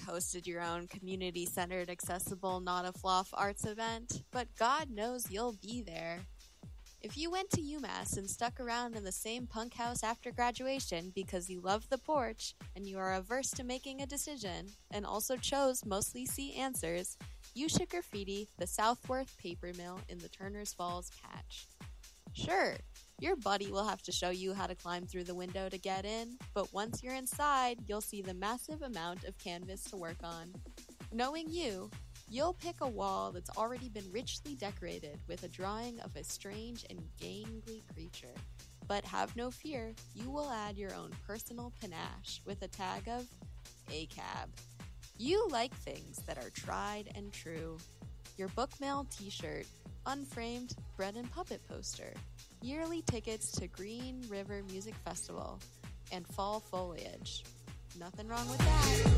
hosted your own community-centered, accessible, not-a-floff arts event, but God knows you'll be there. If you went to UMass and stuck around in the same punk house after graduation because you love the porch and you are averse to making a decision, and also chose mostly C answers, you should graffiti the Southworth paper mill in the Turners Falls patch. Sure, your buddy will have to show you how to climb through the window to get in, but once you're inside, you'll see the massive amount of canvas to work on. Knowing you, you'll pick a wall that's already been richly decorated with a drawing of a strange and gangly creature. But have no fear, you will add your own personal panache with a tag of ACAB. You like things that are tried and true. Your bookmail t-shirt, unframed bread and puppet poster, yearly tickets to Green River Music Festival, and fall foliage. Nothing wrong with that.